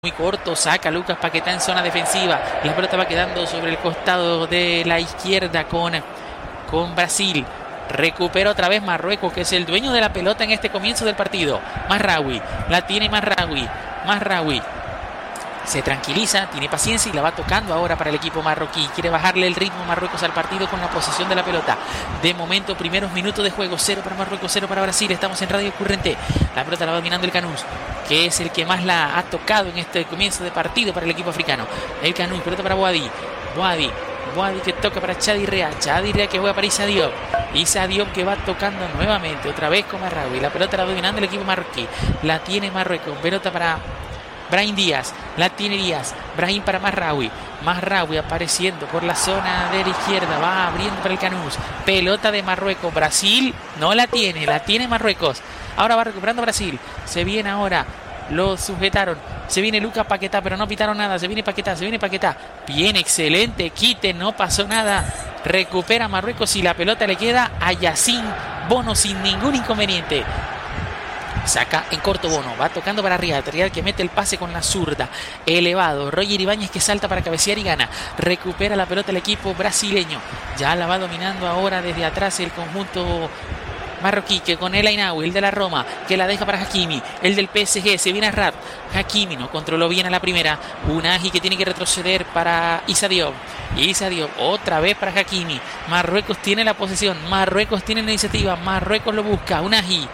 muy corto, saca Lucas Paquetá en zona defensiva. La pelota va quedando sobre el costado de la izquierda con Brasil. Recupera otra vez Marruecos, que es el dueño de la pelota en este comienzo del partido. Mazraoui, la tiene Mazraoui. Se tranquiliza, tiene paciencia y la va tocando ahora para el equipo marroquí. Quiere bajarle el ritmo Marruecos al partido con la posesión de la pelota. De momento, primeros minutos de juego. 0 para Marruecos, 0 para Brasil. Estamos en Radio Currente. La pelota la va dominando el Canús, que es el que más la ha tocado en este comienzo de partido para el equipo africano. El Canús, pelota para Boadi que toca para Chadi Rea que juega para Issa Diop que va tocando nuevamente, otra vez con Mazraoui. La pelota la va dominando el equipo marroquí. La tiene Marruecos, pelota para Brahim Díaz, la tiene Díaz, Brahim para Mazraoui apareciendo por la zona de la izquierda, va abriendo para el Canús, pelota de Marruecos, Brasil no la tiene Marruecos, ahora va recuperando Brasil, se viene ahora, lo sujetaron, se viene Lucas Paquetá, pero no pitaron nada, se viene Paquetá, bien, excelente quite, no pasó nada, recupera Marruecos y la pelota le queda a Yacine Bono sin ningún inconveniente. Saca en corto Bono, va tocando para Riyad que mete el pase con la zurda, elevado, Roger Ibáñez que salta para cabecear y gana, recupera la pelota el equipo brasileño, ya la va dominando ahora desde atrás el conjunto marroquí, que con el Ainaoui, el de la Roma, que la deja para Hakimi, el del PSG, se viene a Rad, Hakimi no controló bien a la primera, Unai que tiene que retroceder para Issa Diop, otra vez para Hakimi, Marruecos tiene la posesión, Marruecos tiene la iniciativa, Marruecos lo busca,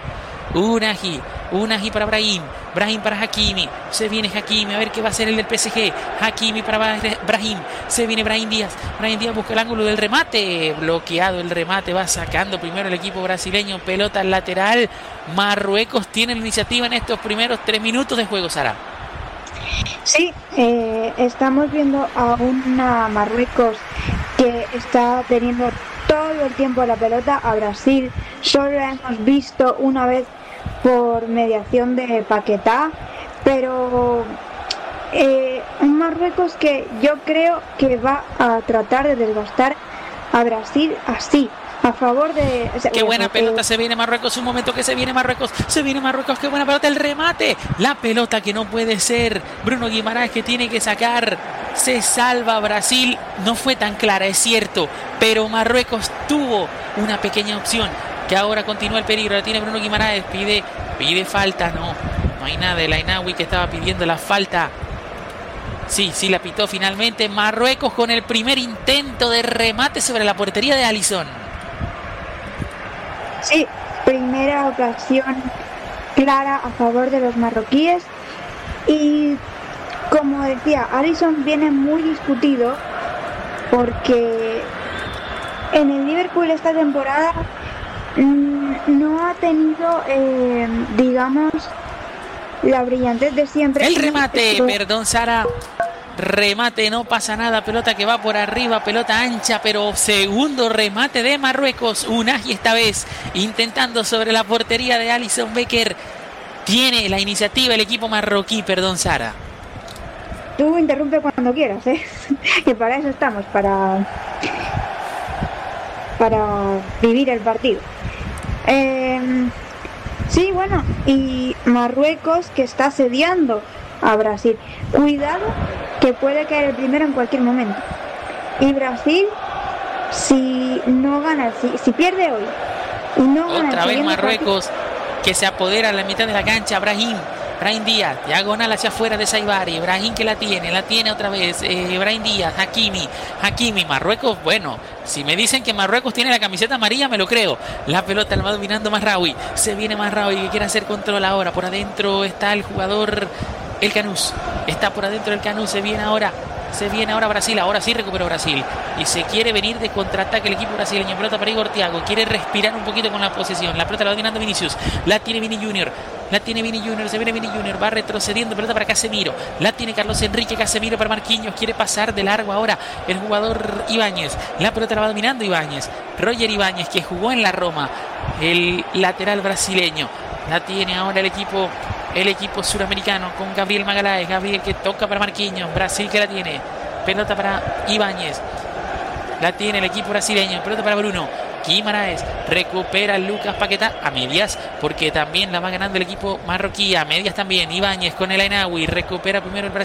Unai para Brahim para Hakimi, se viene Hakimi, a ver qué va a hacer el del PSG, Hakimi para Brahim, se viene Brahim Díaz busca el ángulo del remate, bloqueado el remate, va sacando primero el equipo brasileño, pelota lateral, Marruecos tiene la iniciativa en estos primeros 3 minutos de juego, Sara. Sí, estamos viendo a una Marruecos que está teniendo todo el tiempo la pelota. A Brasil solo la hemos visto una vez por mediación de Paquetá, pero un Marruecos que yo creo que va a tratar de desgastar a Brasil así, a favor de... Qué buena pelota, se viene Marruecos, un momento que se viene Marruecos, qué buena pelota, el remate, la pelota que no puede ser, Bruno Guimaraes que tiene que sacar, se salva Brasil, no fue tan clara, es cierto, pero Marruecos tuvo una pequeña opción, que ahora continúa el peligro, la tiene Bruno Guimaraes, pide falta, no hay nada, el Ainaoui que estaba pidiendo la falta, sí, la pitó finalmente, Marruecos con el primer intento de remate sobre la portería de Alisson. Sí, primera ocasión clara a favor de los marroquíes y como decía, Alisson viene muy discutido porque en el Liverpool esta temporada no ha tenido, digamos, la brillantez de siempre. El remate, perdón Sara, remate, no pasa nada, pelota que va por arriba, pelota ancha, pero segundo remate de Marruecos, Unai esta vez intentando sobre la portería de Alisson Becker, tiene la iniciativa el equipo marroquí, perdón Sara. Tú interrumpe cuando quieras, que para eso estamos, para vivir el partido. Sí, bueno, y Marruecos que está asediando a Brasil. Cuidado que puede caer el primero en cualquier momento. Y Brasil, si no gana, si pierde hoy y no gana otra vez Marruecos partido, que se apodera a la mitad de la cancha, Brahim Díaz, diagonal hacia afuera de Saibari, Brahim que la tiene otra vez, Brahim Díaz, Hakimi, Marruecos, bueno, si me dicen que Marruecos tiene la camiseta amarilla me lo creo, la pelota la va dominando Mazraoui, se viene Mazraoui que quiere hacer control ahora, por adentro está el jugador, el Canús, está por adentro el Canús, se viene ahora Brasil, ahora sí recuperó Brasil y se quiere venir de contraataque el equipo brasileño, pelota para Igor Thiago, quiere respirar un poquito con la posesión, la pelota la va dominando Vinicius, la tiene Vini Junior, se viene Vini Junior, va retrocediendo, pelota para Casemiro, la tiene Carlos Enrique, Casemiro para Marquinhos, quiere pasar de largo ahora el jugador Ibáñez, la pelota la va dominando Ibáñez, Roger Ibáñez que jugó en la Roma, el lateral brasileño, la tiene ahora el equipo suramericano con Gabriel Magalhães, Gabriel que toca para Marquinhos, Brasil que la tiene, pelota para Ibáñez, la tiene el equipo brasileño, pelota para Bruno, Guimaraes, recupera Lucas Paquetá a medias, porque también la va ganando el equipo marroquí, a medias también Ibáñez con el Ainawi, recupera primero el Brasil.